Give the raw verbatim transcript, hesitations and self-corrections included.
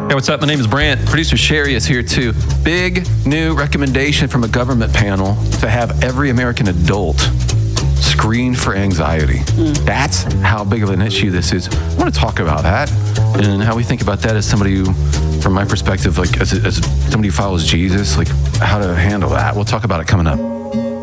Hey, what's up? My name is Brant. Producer Sherry is here too. Big new recommendation from a government panel to have every American adult screen for anxiety. Mm. That's how big of an issue this is. I want to talk about that and how we think about that as somebody who, from my perspective, like as, as somebody who follows Jesus, like how to handle that. We'll talk about it coming up.